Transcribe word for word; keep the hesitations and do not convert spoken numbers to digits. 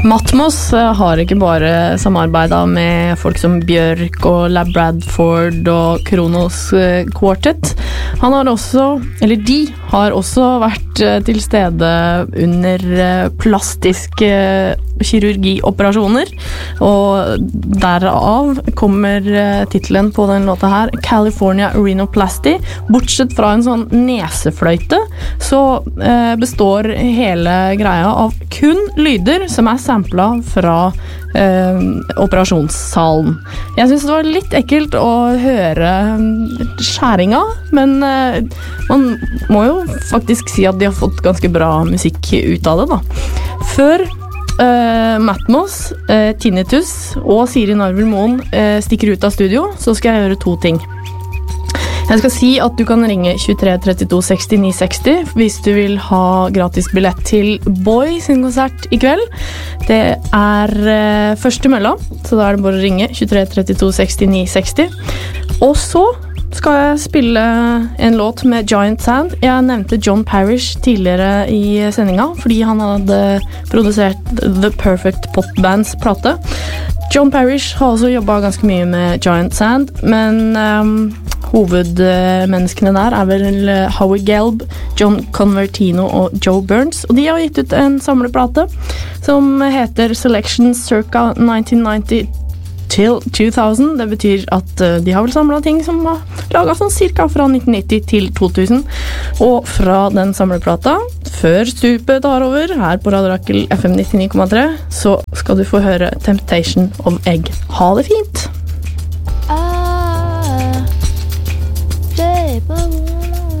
Matmos har ikke bare samarbeidet med folk som Bjørk og Lab Bradford og Kronos Quartet. Han har også, eller de har også vært til stede under plastiske kirurgioperasjoner, og derav kommer titlen på den låta her, California Rhinoplasty. Bortsett fra en sånn nesefløyte, så består hele greia av kun lyder som er samplet fra eh, operasjonssalen. Jeg synes det var litt ekkelt å høre skjæringa, men eh, man må jo faktisk si at de har fått ganske bra musikk ut av det da. Før Uh, Matmos, uh, Tinnitus og Siri Narvel Moen uh, stikker ut av studio, så skal jeg gjøre to ting. Jeg skal si at du kan ringe tjuetre trettito sekstini seksti hvis du vil ha gratis billett til Boy sin konsert i kveld. Det er uh, første mølla, så da er det bare å ringe tjuetre trettito sekstini seksti. Og så skal jeg spille en låt med Giant Sand. Jeg nevnte John Parrish tidligere i sendinga, fordi han hadde produsert The Perfect Pop Bands plate. John Parrish har også jobbet ganske mye med Giant Sand, men um, hovedmenneskene der er vel Howie Gelb, John Convertino og Joe Burns, og de har gitt ut en samleplate som heter Selection Circa nineteen ninety til two thousand. Det betyr at uh, de har vel samlet ting som har laget sånn cirka fra nitten nitti til to tusen. Og fra den samleplata, før stupet tar over, her på Radio Rakel F M nittini komma tre, så skal du få høre Temptation of Egg. Ha det fint! Ah,